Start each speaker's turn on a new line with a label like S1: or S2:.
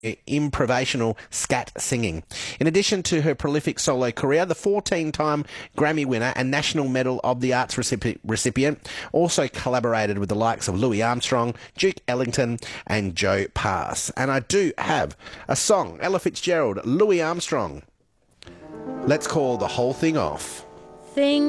S1: improvisational scat singing. In addition to her prolific solo career, the 14-time Grammy winner and National Medal of the Arts recipient also collaborated with the likes of Louis Armstrong, Duke Ellington and Joe Pass. And I do have a song, Ella Fitzgerald, Louis Armstrong. Let's call the whole thing off.
S2: Thing